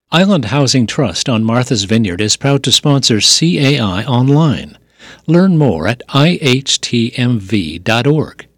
Island Housing Trust on Martha's Vineyard is proud to sponsor CAI Online. Learn more at ihtmv.org.